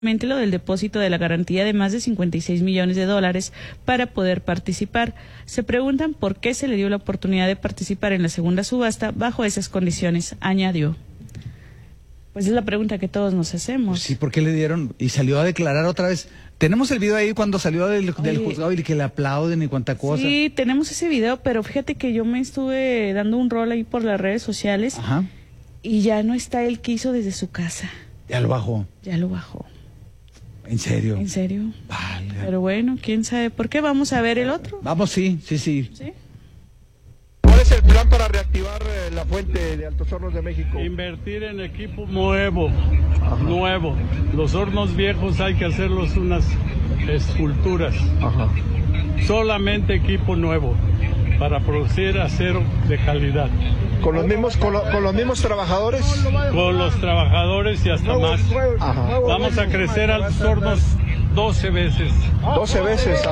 lo del depósito de la garantía de más de 56 millones de dólares para poder participar. Se preguntan por qué se le dio la oportunidad de participar en la segunda subasta bajo esas condiciones, añadió. Pues es la pregunta que todos nos hacemos. Pues sí, ¿por qué le dieron? Y salió a declarar otra vez. Tenemos el video ahí cuando salió del juzgado y que le aplauden y cuánta cosa. Sí, tenemos ese video, pero fíjate que yo me estuve dando un rol ahí por las redes sociales. Ajá. Y ya no está el que hizo desde su casa. Ya lo bajó. Ya lo bajó. ¿En serio? ¿En serio? Vale. Pero bueno, quién sabe por qué. Vamos a ver el otro. Vamos, sí. ¿Sí? ¿Cuál es el plan para reactivar la fuente de Altos Hornos de México? Invertir en equipo nuevo. Los hornos viejos hay que hacerlos unas esculturas. Solamente equipo nuevo para producir acero de calidad. ¿Con los mismos trabajadores? Con los trabajadores y hasta más. Vamos a crecer a los hornos 12 veces. 12 veces.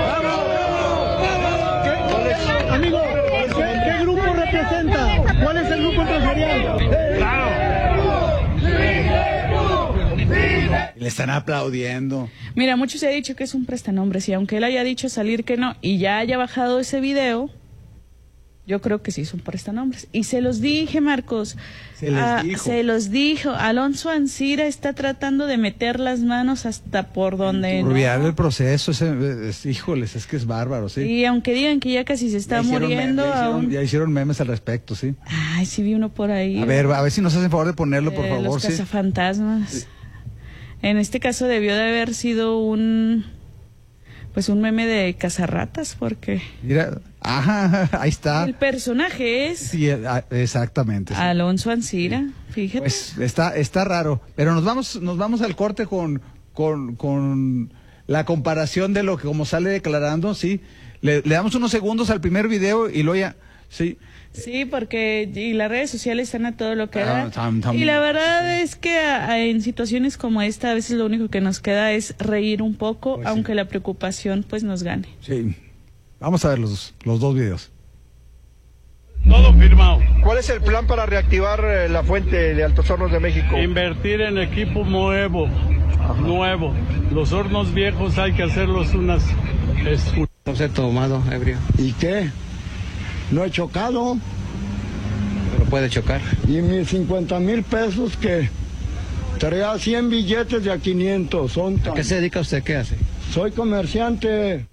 Amigo, ¿qué grupo representa? ¿Cuál es el grupo empresarial? Le están aplaudiendo. Mira, muchos se ha dicho que es un prestanombres y aunque él haya dicho salir que no y ya haya bajado ese video, yo creo que sí es un prestanombres. Y se los dije, Marcos. Se los dijo. Alonso Ancira está tratando de meter las manos hasta por donde Olvidar el proceso, híjoles, es que es bárbaro, sí. Y aunque digan que ya casi se está muriendo. Ya hicieron memes al respecto, sí. Ay, sí vi uno por ahí. A ver si nos hacen favor de ponerlo, por favor. Los cazafantasmas. Sí. En este caso debió de haber sido un meme de cazarratas, porque... Mira, ahí está. El personaje es... Sí, exactamente. Sí. Alonso Ancira, fíjate. Pues está raro, pero nos vamos al corte con la comparación de lo que como sale declarando, sí. Le damos unos segundos al primer video y luego ya, sí. Sí, porque las redes sociales están a todo lo que da. Y la verdad es que en situaciones como esta, a veces lo único que nos queda es reír un poco, pues aunque sí, la preocupación pues nos gane. Sí. Vamos a ver los dos videos. Todo firmado. ¿Cuál es el plan para reactivar la fuente de Altos Hornos de México? Invertir en equipo nuevo. Los hornos viejos hay que hacerlos unas esculturas. No sé, tomado, ebrio. ¿Y qué? No he chocado. Pero puede chocar. Y mis 50,000 pesos que traía 100 billetes de a 500. ¿A qué se dedica usted? ¿Qué hace? Soy comerciante.